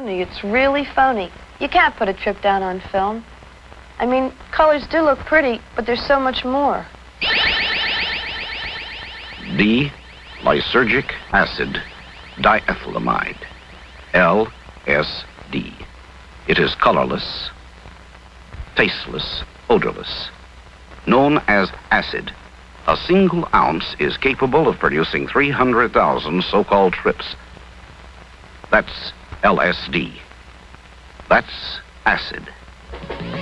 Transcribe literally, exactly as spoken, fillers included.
phony. It's really phony. You can't put a trip down on film. I mean, colors do look pretty, but there's so much more. D. Lysergic acid diethylamide. L S D. It is colorless, tasteless, odorless. Known as acid, a single ounce is capable of producing three hundred thousand so-called trips. That's L S D. That's acid.